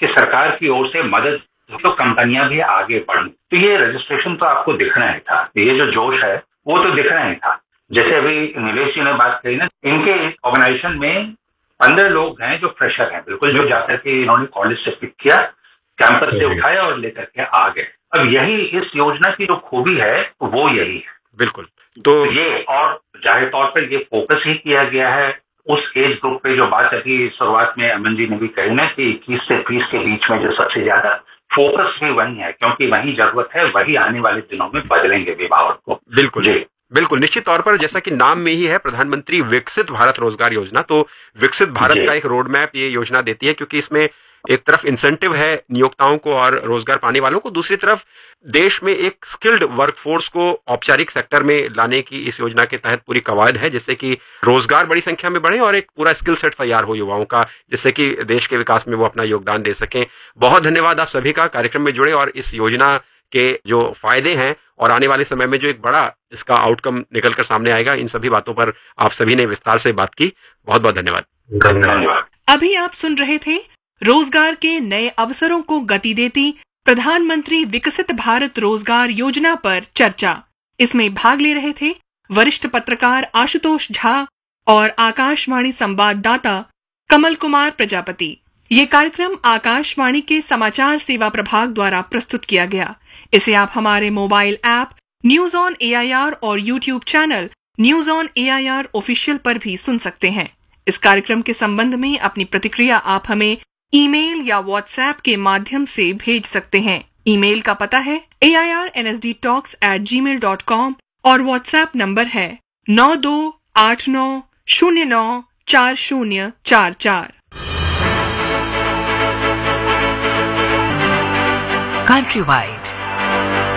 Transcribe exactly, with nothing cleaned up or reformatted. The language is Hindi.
कि सरकार की ओर से मदद तो कंपनियां भी आगे बढ़ी। तो ये रजिस्ट्रेशन तो आपको दिखना ही था, ये जो जोश है वो तो दिखना ही था। जैसे अभी निलेश जी ने बात कही ना, इनके ऑर्गेनाइजेशन में पंद्रह लोग हैं जो फ्रेशर हैं, बिल्कुल जो जाकर के इन्होंने कॉलेज से पिक किया, कैंपस से उठाया और लेकर के आ गए। अब यही इस योजना की जो खूबी है वो यही है। बिल्कुल। तो ये और जाहिर तौर पर ये फोकस ही किया गया है उस एज ग्रुप पे, जो बात अभी शुरुआत में अमन जी ने भी कही ना कि इक्कीस से तीस के बीच में जो सबसे ज्यादा फोकस भी वही है, क्योंकि वही जरूरत है, वही आने वाले दिनों में बदलेंगे विभाग को। बिल्कुल जी बिल्कुल, निश्चित तौर पर जैसा कि नाम में ही है प्रधानमंत्री विकसित भारत रोजगार योजना, तो विकसित भारत का एक रोड मैप ये योजना देती है, क्योंकि इसमें एक तरफ इंसेंटिव है नियोक्ताओं को और रोजगार पाने वालों को, दूसरी तरफ देश में एक स्किल्ड वर्कफोर्स को औपचारिक सेक्टर में लाने की इस योजना के तहत पूरी कवायद है, जिससे कि रोजगार बड़ी संख्या में बढ़े और एक पूरा स्किल सेट तैयार हो युवाओं का, जिससे कि देश के विकास में वो अपना योगदान दे सकें। बहुत धन्यवाद आप सभी का कार्यक्रम में जुड़े और इस योजना के जो फायदे हैं और आने वाले समय में जो एक बड़ा इसका आउटकम निकलकर सामने आएगा, इन सभी बातों पर आप सभी ने विस्तार से बात की। बहुत बहुत धन्यवाद। धन्यवाद। अभी आप सुन रहे थे रोजगार के नए अवसरों को गति देती प्रधानमंत्री विकसित भारत रोजगार योजना पर चर्चा। इसमें भाग ले रहे थे वरिष्ठ पत्रकार आशुतोष झा और आकाशवाणी संवाददाता कमल कुमार प्रजापति। ये कार्यक्रम आकाशवाणी के समाचार सेवा प्रभाग द्वारा प्रस्तुत किया गया। इसे आप हमारे mobile app news on AIR और YouTube channel news on AIR official पर भी सुन सकते हैं। इस कार्यक्रम के संबंध में अपनी प्रतिक्रिया आप हमें ईमेल या व्हाट्सएप के माध्यम से भेज सकते हैं। ईमेल का पता है ए I R N S D talks eight ji mail dot com और व्हाट्सएप नंबर है नौ दो आठ नौ शून्य नौ चार शून्य चार चार। Countrywide